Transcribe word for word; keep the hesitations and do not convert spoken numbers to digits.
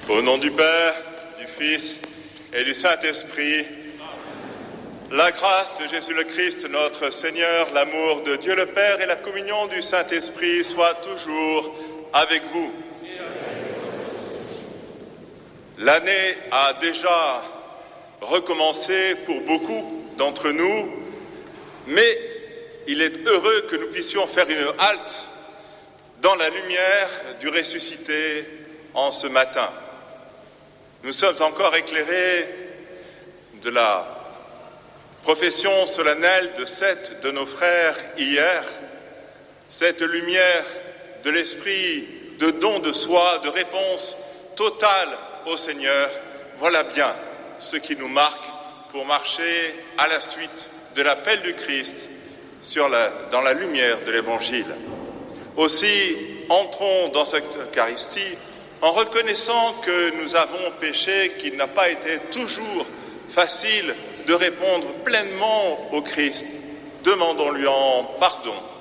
Au nom du Père, du Fils et du Saint-Esprit, la grâce de Jésus le Christ, notre Seigneur, l'amour de Dieu le Père et la communion du Saint-Esprit soient toujours avec vous. L'année a déjà recommencé pour beaucoup d'entre nous, mais il est heureux que nous puissions faire une halte dans la lumière du ressuscité en ce matin. Nous sommes encore éclairés de la profession solennelle de sept de nos frères hier, cette lumière de l'esprit, de don de soi, de réponse totale au Seigneur. Voilà bien ce qui nous marque pour marcher à la suite de l'appel du Christ sur la, dans la lumière de l'Évangile. Aussi, entrons dans cette Eucharistie en reconnaissant que nous avons péché, qu'il n'a pas été toujours facile de répondre pleinement au Christ. Demandons-lui en pardon.